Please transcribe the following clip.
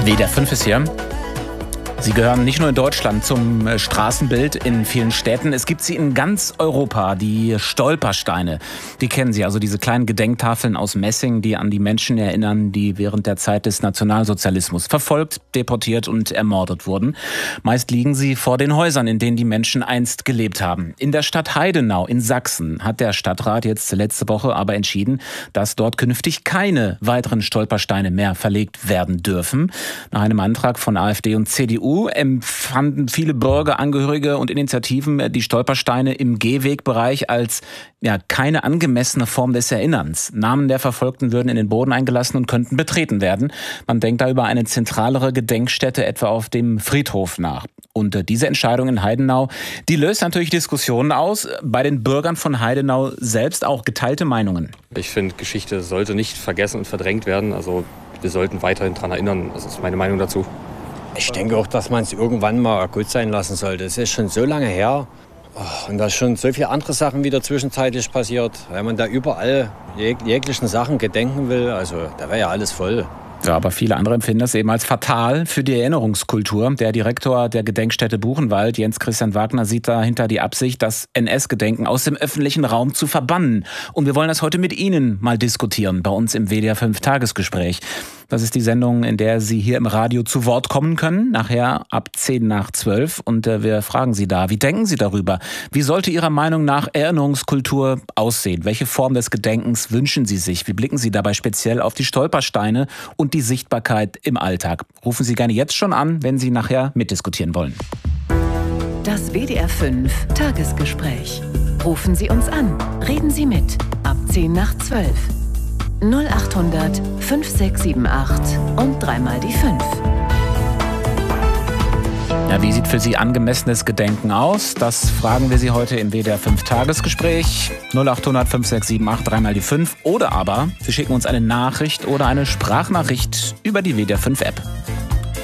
WDR 5 ist hier. Sie gehören nicht nur in Deutschland zum Straßenbild in vielen Städten. Es gibt sie in ganz Europa, die Stolpersteine. Die kennen Sie, also diese kleinen Gedenktafeln aus Messing, die an die Menschen erinnern, die während der Zeit des Nationalsozialismus verfolgt, deportiert und ermordet wurden. Meist liegen sie vor den Häusern, in denen die Menschen einst gelebt haben. In der Stadt Heidenau in Sachsen hat der Stadtrat jetzt letzte Woche aber entschieden, dass dort künftig keine weiteren Stolpersteine mehr verlegt werden dürfen. Nach einem Antrag von AfD und CDU empfanden viele Bürger, Angehörige und Initiativen die Stolpersteine im Gehwegbereich als keine angemessene Form des Erinnerns. Namen der Verfolgten würden in den Boden eingelassen und könnten betreten werden. Man denkt da über eine zentralere Gedenkstätte etwa auf dem Friedhof nach. Und diese Entscheidung in Heidenau, die löst natürlich Diskussionen aus. Bei den Bürgern von Heidenau selbst auch geteilte Meinungen. Ich finde, Geschichte sollte nicht vergessen und verdrängt werden. Also wir sollten weiterhin daran erinnern. Das ist meine Meinung dazu. Ich denke auch, dass man es irgendwann mal gut sein lassen sollte. Es ist schon so lange her und da ist schon so viele andere Sachen wieder zwischenzeitlich passiert. Wenn man da überall jeglichen Sachen gedenken will, also da wäre ja alles voll. Ja, aber viele andere empfinden das eben als fatal für die Erinnerungskultur. Der Direktor der Gedenkstätte Buchenwald, Jens Christian Wagner, sieht dahinter die Absicht, das NS-Gedenken aus dem öffentlichen Raum zu verbannen. Und wir wollen das heute mit Ihnen mal diskutieren, bei uns im WDR 5 Tagesgespräch. Das ist die Sendung, in der Sie hier im Radio zu Wort kommen können, nachher ab 10:10. Und wir fragen Sie da, wie denken Sie darüber? Wie sollte Ihrer Meinung nach Erinnerungskultur aussehen? Welche Form des Gedenkens wünschen Sie sich? Wie blicken Sie dabei speziell auf die Stolpersteine und die Sichtbarkeit im Alltag? Rufen Sie gerne jetzt schon an, wenn Sie nachher mitdiskutieren wollen. Das WDR 5 Tagesgespräch. Rufen Sie uns an. Reden Sie mit. Ab 10:12. 0800 5678 und dreimal die 5. Ja, wie sieht für Sie angemessenes Gedenken aus? Das fragen wir Sie heute im WDR 5 Tagesgespräch. 0800 5678 dreimal die 5. Oder aber Sie schicken uns eine Nachricht oder eine Sprachnachricht über die WDR 5 App.